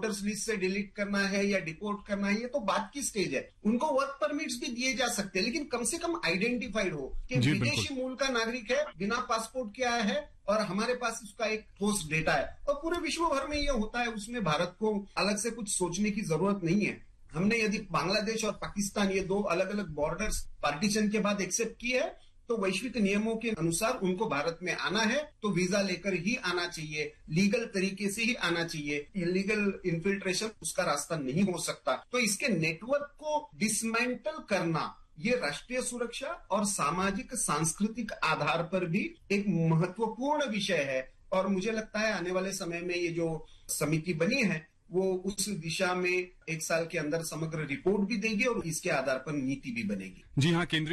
Voters list से delete करना है या डिपोर्ट करना है, ये तो बात की स्टेज है। उनको वर्क परमिट्स भी दिए जा सकते हैं, लेकिन कम से कम आइडेंटिफाइड हो कि विदेशी मूल का नागरिक है, बिना पासपोर्ट के आया है और हमारे पास उसका एक ठोस डेटा है। और पूरे विश्व भर में ये होता है, उसमें भारत को अलग से कुछ सोचने की जरूरत नहीं है। हमने यदि बांग्लादेश और पाकिस्तान ये दो अलग अलग बॉर्डर्स पार्टीशन के बाद एक्सेप्ट किए है, तो वैश्विक नियमों के अनुसार उनको भारत में आना है तो वीजा लेकर ही आना चाहिए, लीगल तरीके से ही आना चाहिए। इलीगल इन्फिल्ट्रेशन उसका रास्ता नहीं हो सकता। तो इसके नेटवर्क को डिसमेंटल करना, ये राष्ट्रीय सुरक्षा और सामाजिक सांस्कृतिक आधार पर भी एक महत्वपूर्ण विषय है। और मुझे लगता है आने वाले समय में ये जो समिति बनी है वो उस दिशा में 1 साल के अंदर समग्र रिपोर्ट भी देगी और इसके आधार पर नीति भी बनेगी। जी हाँ, केंद्रीय